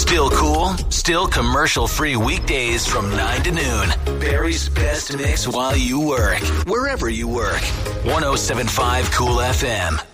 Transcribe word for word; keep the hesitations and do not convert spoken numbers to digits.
Still cool, still commercial-free weekdays from nine to noon. Barry's best mix while you work, wherever you work. one oh seven point five Cool F M.